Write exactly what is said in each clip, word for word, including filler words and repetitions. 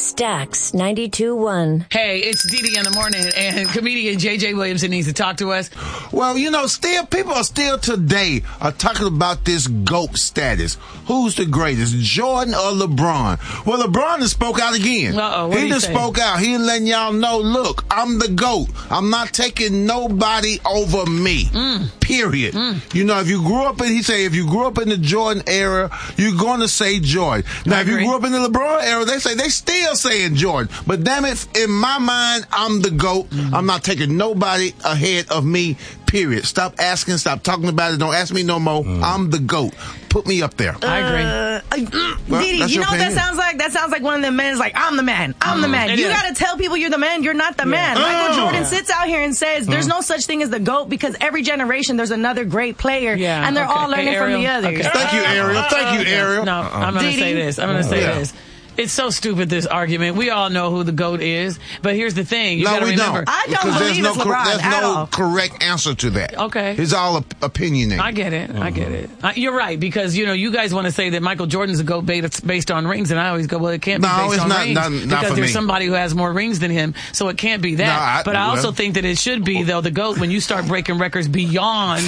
Stax ninety-two point one. Hey, it's Dee Dee in the morning, and comedian J J Williamson needs to talk to us. Well, you know, still people are still today are talking about this GOAT status. Who's the greatest, Jordan or LeBron? Well, LeBron has spoke out again. Uh-oh, what he did he just say? spoke out. He letting y'all know, look, I'm the GOAT. I'm not taking nobody over me. Mm. Period. Mm. You know, if you grew up in, he say, if you grew up in the Jordan era, you're going to say Jordan. Now, I if you agree. grew up in the LeBron era, they say they still saying Jordan. But damn it, in my mind, I'm the GOAT. Mm-hmm. I'm not taking nobody ahead of me. Period. Stop asking. Stop talking about it. Don't ask me no more. Mm. I'm the GOAT. Put me up there. I agree. Uh, Well, Dee Dee, that's you your know what that opinion. sounds like? That sounds like one of them men's like, I'm the man. I'm the man. It You is. got to tell people you're the man. You're not the man. Michael Oh. Jordan sits out here and says there's no such thing as the GOAT because every generation there's another great player Yeah, and they're okay. all learning Hey, from the Ariel. others. Okay. Thank you, Ariel. Thank you, Ariel. No, I'm going to Dee say Dee. this. I'm going to say Yeah. this. It's so stupid, this argument. We all know who the GOAT is, but here's the thing. You No, gotta we remember. don't. I don't Because there's believe no it's cor- LeBron There's at no all. correct answer to that. Okay. It's all op- opinionated. I get it. I get it. I, you're right, because, you know, you guys want to say that Michael Jordan's a GOAT based, based on rings, and I always go, well, it can't be No, based it's on not- rings not- not because for there's me. somebody who has more rings than him, so it can't be that. No, I- but I also well- think that it should be, though, the GOAT when you start breaking records beyond,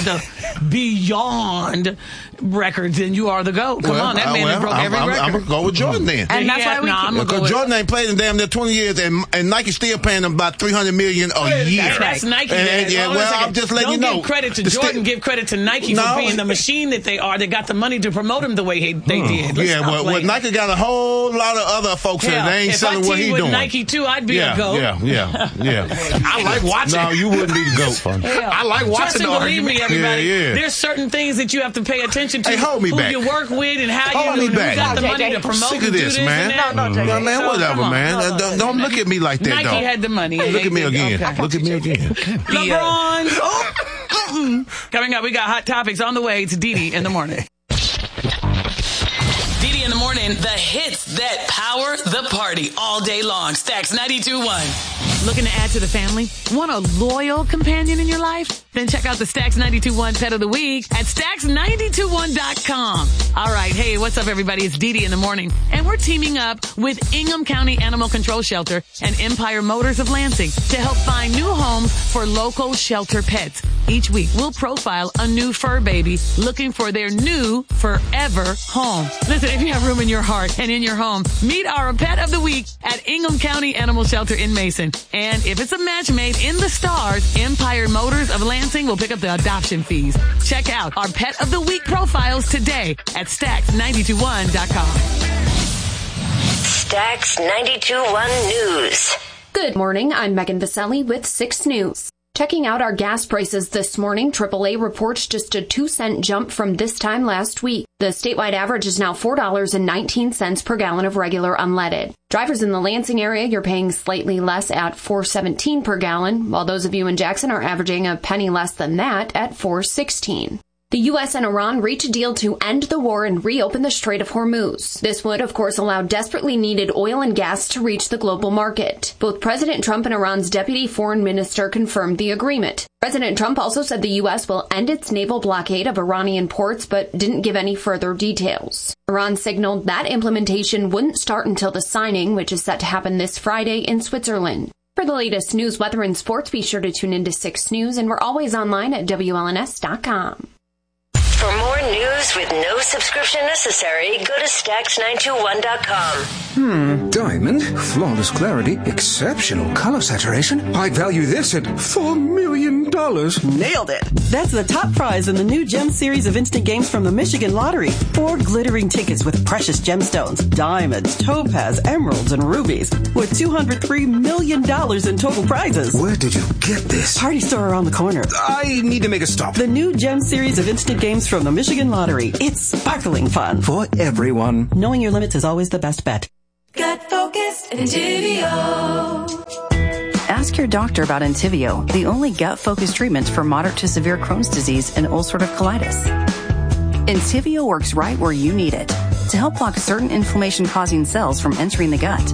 beyond records, and you are the GOAT. Come Well, on, that uh, man well, has broke I'm, every I'm, record. I'm going to go with Jordan then. And that's why we nah, keep- I'm gonna go Because with, Jordan ain't played in damn near twenty years, and, and Nike still paying him about three hundred million dollars a year. That's, that's Nike. And, man. and, yeah, Hold on a well, second. I'm just letting Don't you know. give credit to The Jordan. sti- give credit to Nike No. for being the machine that they are. They got the money to promote him the way he, they did. Let's Yeah, stop well, well, playing. Nike got a whole lot of other folks Hell, that they ain't if selling I what teamed he with doing. Nike too, I'd be yeah, a GOAT. yeah, yeah, yeah. I like watching. No, you wouldn't be the GOAT. Hell, I like Trust watching and the believe argument. me, everybody. Yeah, yeah. There's certain things that you have to pay attention to. Hey, hold me who back. you work with and how Hold you me who back. got the No, money J J. to I'm promote sick and of do this, this man. and that. No, no, J J. No, man, So, whatever, come on. man. No, no, Uh, don't, no. don't look at me like that, Nike though. had the money. Hey, and look they at me did- again. okay. Look at me again. LeBron. Oh, mm-mm. Coming up, we got hot topics on the way. It's Dee Dee in the morning. Dee Dee in the morning, the hits that power the party all day long. Stax ninety-two point one. Looking to add to the family? Want a loyal companion in your life? Then check out the Stax ninety-two point one Pet of the Week at stax nine two one dot com. All right. Hey, what's up, everybody? It's Dee Dee in the morning. And we're teaming up with Ingham County Animal Control Shelter and Empire Motors of Lansing to help find new homes for local shelter pets. Each week, we'll profile a new fur baby looking for their new forever home. Listen, if you have room in your heart and in your home, meet our Pet of the Week at Ingham County Animal Shelter in Mason. And if it's a match made in the stars, Empire Motors of Lansing will pick up the adoption fees. Check out our Pet of the Week profiles today at stax nine two one dot com. Stax ninety-two point one News. Good morning. I'm Megan Vaselli with six News. Checking out our gas prices this morning, triple A reports just a two cent jump from this time last week. The statewide average is now four dollars and nineteen cents per gallon of regular unleaded. Drivers in the Lansing area, you're paying slightly less at four seventeen per gallon, while those of you in Jackson are averaging a penny less than that at four sixteen. The U S and Iran reach a deal to end the war and reopen the Strait of Hormuz. This would, of course, allow desperately needed oil and gas to reach the global market. Both President Trump and Iran's deputy foreign minister confirmed the agreement. President Trump also said the U S will end its naval blockade of Iranian ports, but didn't give any further details. Iran signaled that implementation wouldn't start until the signing, which is set to happen this Friday in Switzerland. For the latest news, weather, and sports, be sure to tune into six News, and we're always online at W L N S dot com. For more news with no subscription necessary, go to stax nine two one dot com. Hmm, diamond, flawless clarity, exceptional color saturation. I'd value this at four million dollars. Nailed it! That's the top prize in the new Gem series of instant games from the Michigan Lottery. Four glittering tickets with precious gemstones, diamonds, topaz, emeralds, and rubies, with two hundred three million dollars in total prizes. Where did you get this? Party store around the corner. I need to make a stop. The new Gem series of instant games from the Michigan Lottery. It's sparkling fun. For everyone. Knowing your limits is always the best bet. Gut Focused Entivio. Ask your doctor about Entivio, the only gut-focused treatment for moderate to severe Crohn's disease and ulcerative colitis. Entivio works right where you need it to help block certain inflammation-causing cells from entering the gut.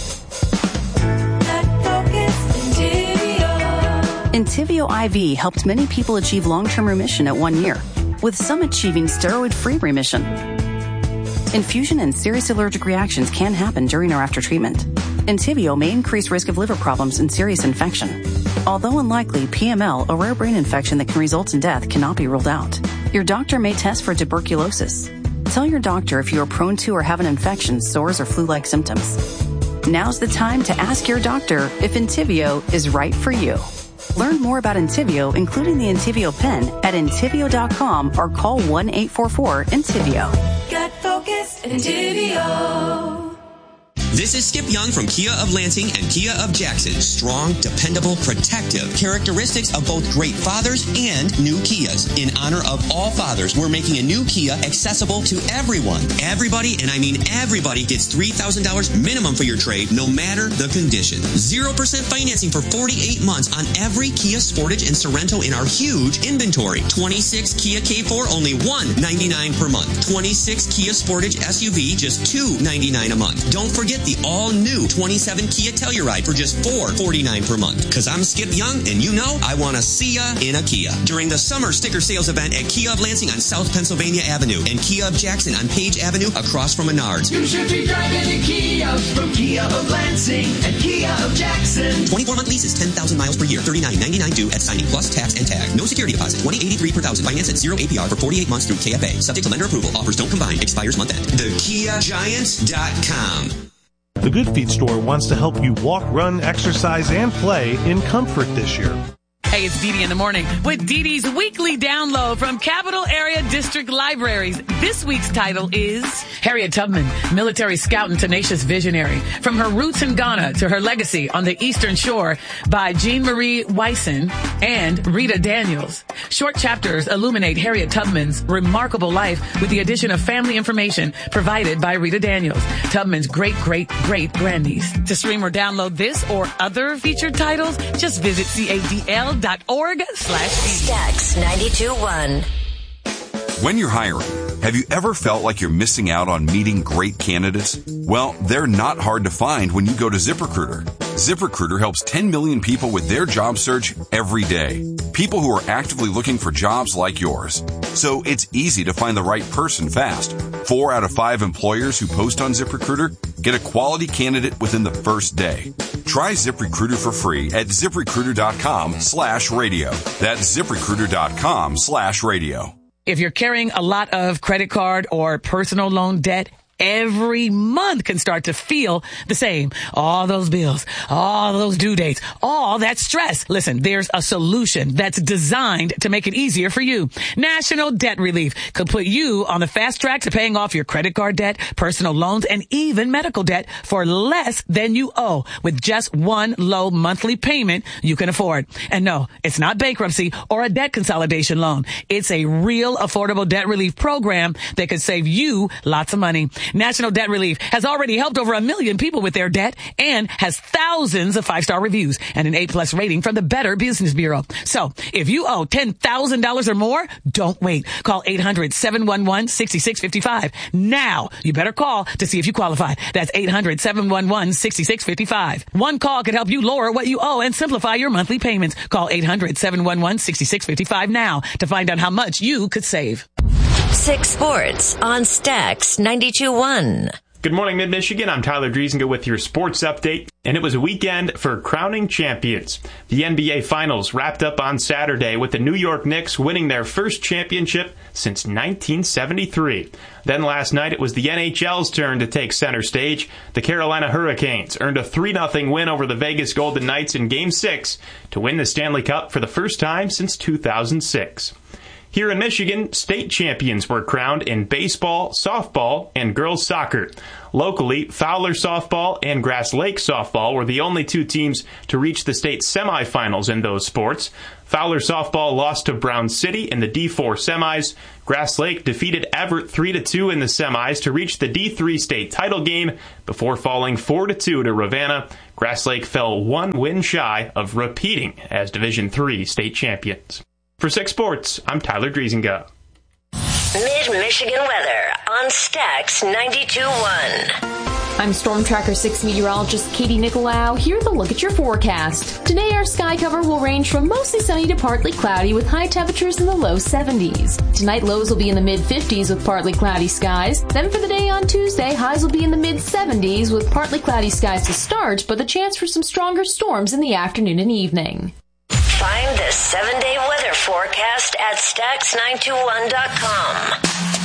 Entivio I V helped many people achieve long-term remission at one year, with some achieving steroid-free remission. Infusion and serious allergic reactions can happen during or after treatment. Entyvio may increase risk of liver problems and serious infection. Although unlikely, P M L, a rare brain infection that can result in death, cannot be ruled out. Your doctor may test for tuberculosis. Tell your doctor if you are prone to or have an infection, sores, or flu-like symptoms. Now's the time to ask your doctor if Entyvio is right for you. Learn more about Entyvio, including the Entyvio pen, at entyvio dot com or call one eight four four Entyvio. Get focused, Entyvio. This is Skip Young from Kia of Lansing and Kia of Jackson. Strong, dependable, protective. Characteristics of both great fathers and new Kias. In honor of all fathers, we're making a new Kia accessible to everyone. Everybody, and I mean everybody, gets three thousand dollars minimum for your trade, no matter the condition. zero percent financing for forty-eight months on every Kia Sportage and Sorento in our huge inventory. twenty-six Kia K four, only one hundred ninety-nine dollars per month. twenty-six Kia Sportage S U V, just two hundred ninety-nine dollars a month. Don't forget the all-new twenty-seven Kia Telluride for just four hundred forty-nine dollars per month. Because I'm Skip Young, and you know I want to see ya in a Kia. During the summer sticker sales event at Kia of Lansing on South Pennsylvania Avenue and Kia of Jackson on Page Avenue across from Menards. You should be driving a Kia from Kia of Lansing and Kia of Jackson. twenty-four month leases, ten thousand miles per year, thirty-nine ninety-nine due at signing plus tax and tag. No security deposit, twenty eighty-three per thousand. Finance at zero A P R for forty-eight months through K F A. Subject to lender approval. Offers don't combine. Expires month end. the kia giants dot com. The Good Feet store wants to help you walk, run, exercise, and play in comfort this year. Hey, it's Dee Dee in the morning with Dee Dee's weekly download from Capital Area District Libraries. This week's title is Harriet Tubman, military scout and tenacious visionary. From her roots in Ghana to her legacy on the Eastern Shore by Jean Marie Wyson and Rita Daniels. Short chapters illuminate Harriet Tubman's remarkable life with the addition of family information provided by Rita Daniels, Tubman's great-great-great-grandniece. To stream or download this or other featured titles, just visit C A D L dot org slash Stax ninety-two point one. When you're hiring, have you ever felt like you're missing out on meeting great candidates? Well, they're not hard to find when you go to ZipRecruiter. ZipRecruiter helps ten million people with their job search every day. People who are actively looking for jobs like yours. So it's easy to find the right person fast. Four out of five employers who post on ZipRecruiter get a quality candidate within the first day. Try ZipRecruiter for free at ZipRecruiter.com slash radio. That's ZipRecruiter.com slash radio. If you're carrying a lot of credit card or personal loan debt, every month can start to feel the same. All those bills, all those due dates, all that stress. Listen, there's a solution that's designed to make it easier for you. National Debt Relief could put you on the fast track to paying off your credit card debt, personal loans, and even medical debt for less than you owe with just one low monthly payment you can afford. And no, it's not bankruptcy or a debt consolidation loan. It's a real affordable debt relief program that could save you lots of money. National Debt Relief has already helped over a million people with their debt and has thousands of five-star reviews and an A plus rating from the Better Business Bureau. So if you owe ten thousand dollars or more, don't wait. Call eight hundred, seven one one, six six five five. Now, you better call to see if you qualify. That's eight hundred, seven one one, six six five five. One call could help you lower what you owe and simplify your monthly payments. Call eight hundred, seven one one, six six five five now to find out how much you could save. Six Sports on Stax ninety-two point one. Good morning, Mid-Michigan. I'm Tyler Driesinga with your sports update. And it was a weekend for crowning champions. The N B A Finals wrapped up on Saturday with the New York Knicks winning their first championship since nineteen seventy-three. Then last night it was the N H L's turn to take center stage. The Carolina Hurricanes earned a three nothing win over the Vegas Golden Knights in Game six to win the Stanley Cup for the first time since two thousand six. Here in Michigan, state champions were crowned in baseball, softball, and girls soccer. Locally, Fowler softball and Grass Lake softball were the only two teams to reach the state semifinals in those sports. Fowler softball lost to Brown City in the D four semis. Grass Lake defeated Everett three to two in the semis to reach the D three state title game before falling four to two to Ravenna. Grass Lake fell one win shy of repeating as Division three state champions. For Six Sports, I'm Tyler Driesinga. Mid-Michigan weather on Stax ninety-two point one. I'm Storm Tracker six meteorologist Katie Nicolau, here with a look at your forecast. Today, our sky cover will range from mostly sunny to partly cloudy with high temperatures in the low seventies. Tonight, lows will be in the mid fifties with partly cloudy skies. Then for the day on Tuesday, highs will be in the mid seventies with partly cloudy skies to start, but the chance for some stronger storms in the afternoon and evening. Find the seven-day weather forecast at Stax nine two one dot com.